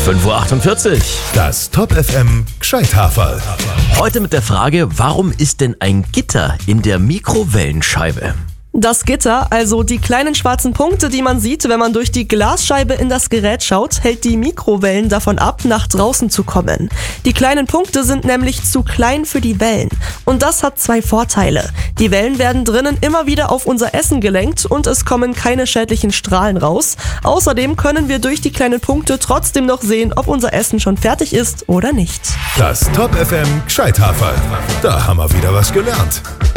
5:48 Uhr. Das Top FM Gscheithaferl. Heute mit der Frage, warum ist denn ein Gitter in der Mikrowellenscheibe? Das Gitter, also die kleinen schwarzen Punkte, die man sieht, wenn man durch die Glasscheibe in das Gerät schaut, hält die Mikrowellen davon ab, nach draußen zu kommen. Die kleinen Punkte sind nämlich zu klein für die Wellen. Und das hat zwei Vorteile. Die Wellen werden drinnen immer wieder auf unser Essen gelenkt und es kommen keine schädlichen Strahlen raus. Außerdem können wir durch die kleinen Punkte trotzdem noch sehen, ob unser Essen schon fertig ist oder nicht. Das Top FM Gscheithaferl. Da haben wir wieder was gelernt.